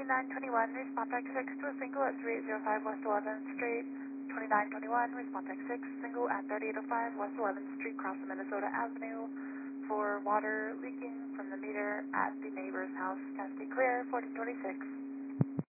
2921, respond back 6 to a single at 3805 West 11th Street. 2921, respond back 6, single at 3805 West 11th Street, across the Minnesota Avenue, for water leaking from the meter at the neighbor's house. Can I speak clear? 1426.